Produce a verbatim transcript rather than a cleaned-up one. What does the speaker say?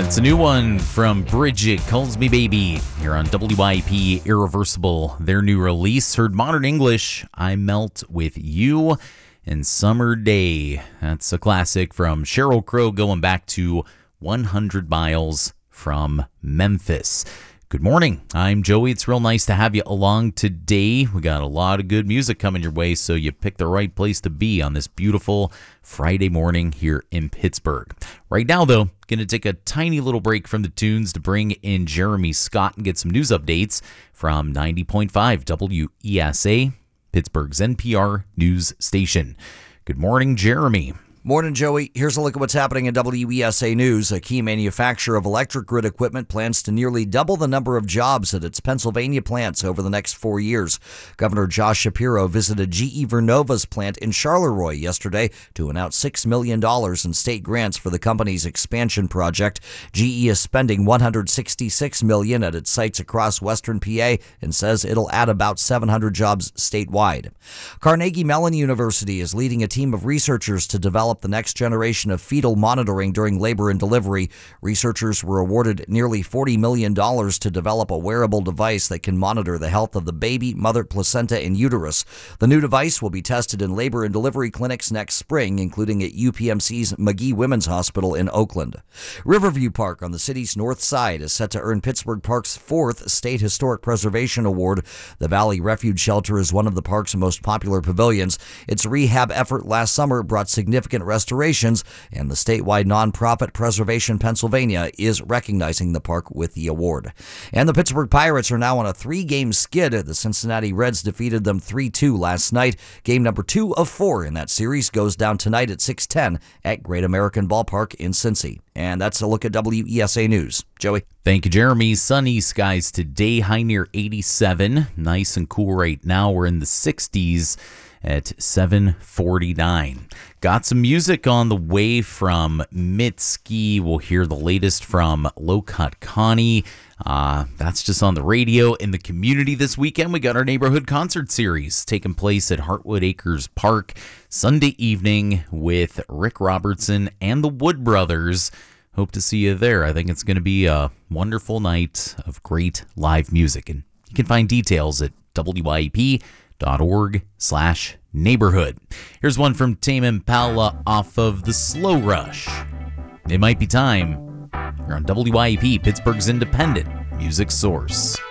It's a new one from Bridget, Calls Me Baby, here on W I P Irreversible. Their new release, heard Modern English, I Melt With You, and Summer Day. That's a classic from Sheryl Crow going back to one hundred miles from Memphis. Good morning. I'm Joey. It's real nice to have you along today. We got a lot of good music coming your way, so you picked the right place to be on this beautiful Friday morning here in Pittsburgh. Right now, though, going to take a tiny little break from the tunes to bring in Jeremy Scott and get some news updates from ninety point five W E S A, Pittsburgh's N P R news station. Good morning, Jeremy. Morning, Joey. Here's a look at what's happening in W E S A News. A key manufacturer of electric grid equipment plans to nearly double the number of jobs at its Pennsylvania plants over the next four years. Governor Josh Shapiro visited G E Vernova's plant in Charleroi yesterday to announce six million dollars in state grants for the company's expansion project. G E is spending one hundred sixty-six million dollars at its sites across western P A and says it'll add about seven hundred jobs statewide. Carnegie Mellon University is leading a team of researchers to develop the next generation of fetal monitoring during labor and delivery. Researchers were awarded nearly forty million dollars to develop a wearable device that can monitor the health of the baby, mother, placenta, and uterus. The new device will be tested in labor and delivery clinics next spring, including at U P M C's Magee Women's Hospital in Oakland. Riverview Park on the city's north side is set to earn Pittsburgh Park's fourth State Historic Preservation Award. The Valley Refuge Shelter is one of the park's most popular pavilions. Its rehab effort last summer brought significant restorations, and the statewide nonprofit Preservation Pennsylvania is recognizing the park with the award. And the Pittsburgh Pirates are now on a three-game skid. The Cincinnati Reds defeated them three two last night. Game number two of four in that series goes down tonight at six ten at Great American Ballpark in Cincy. And that's a look at W E S A News. Joey. Thank you, Jeremy. Sunny skies today, high near eighty-seven. Nice and cool right now. We're in the sixties at seven forty-nine. Got some music on the way from Mitski. We'll hear the latest from Low Cut Connie. Uh, that's just on the radio. In the community this weekend, we got our neighborhood concert series taking place at Heartwood Acres Park Sunday evening with Rick Robertson and the Wood Brothers. Hope to see you there. I think it's going to be a wonderful night of great live music. And you can find details at W I P dot org slash neighborhood. Here's one from Tame Impala off of The Slow Rush. It might be time. You're on W I P, Pittsburgh's independent music source.